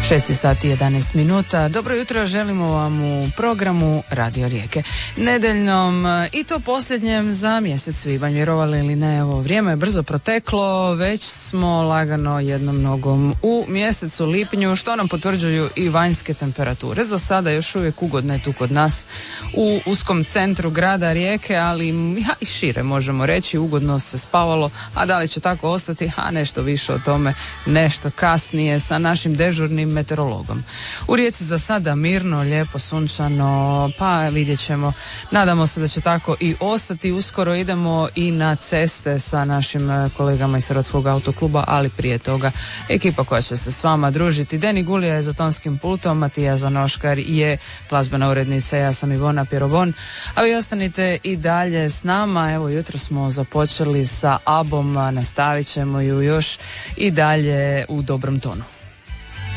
6 sati 11 minuta. Dobro jutro želimo vam u programu Radio Rijeke. Nedeljnom i to posljednjem za mjesec svibanj. Vjerovali ili ne, ovo vrijeme je brzo proteklo, već smo lagano jednom nogom u mjesecu lipnju, što nam potvrđuju i vanjske temperature. Za sada još uvijek ugodne tu kod nas u uskom centru grada Rijeke, ali i šire možemo reći, ugodno se spavalo, a da li će tako ostati, a nešto više o tome nešto kasnije sa našim dežurnim meteorologom. U Rijeci za sada mirno, lijepo, sunčano, pa vidjet ćemo. Nadamo se da će tako i ostati. Uskoro idemo i na ceste sa našim kolegama iz Hrvatskog autokluba, ali prije toga ekipa koja će se s vama družiti. Deni Gulija je za tonskim pultom, Matija Zanoškar je glazbena urednica, ja sam Ivona Pirobon, a vi ostanite i dalje s nama. Evo, jutro smo započeli sa ABBom, nastavit ćemo ju još i dalje u dobrom tonu.